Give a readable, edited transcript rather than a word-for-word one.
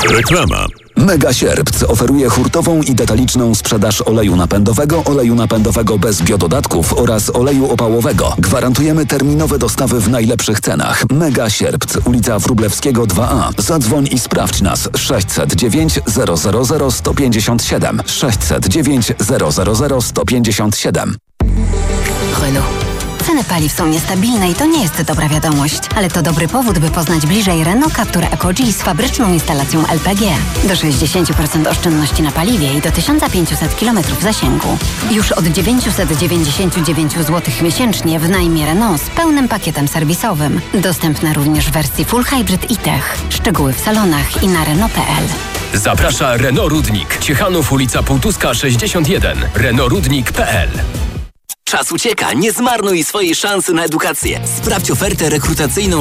Reklama. Mega Sierpc oferuje hurtową i detaliczną sprzedaż oleju napędowego bez biododatków oraz oleju opałowego. Gwarantujemy terminowe dostawy w najlepszych cenach. Mega Sierpc, ulica Wróblewskiego 2A. Zadzwoń i sprawdź nas. 609 000 157. 609 000 157. Renault. Ceny paliw są niestabilne i to nie jest dobra wiadomość, ale to dobry powód, by poznać bliżej Renault Captur EcoG z fabryczną instalacją LPG. Do 60% oszczędności na paliwie i do 1500 km zasięgu. Już od 999 zł miesięcznie w najmie Renault z pełnym pakietem serwisowym. Dostępna również w wersji Full Hybrid i Tech. Szczegóły w salonach i na Renault.pl. Zaprasza Renault Rudnik. Ciechanów, ulica Półtuska 61. RenaultRudnik.pl. Czas ucieka, nie zmarnuj swojej szansy na edukację. Sprawdź ofertę rekrutacyjną